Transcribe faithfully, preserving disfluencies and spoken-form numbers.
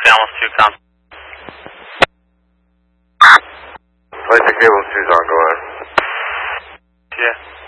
Dallas two, com. Place of cable two's on, go ahead. Yeah.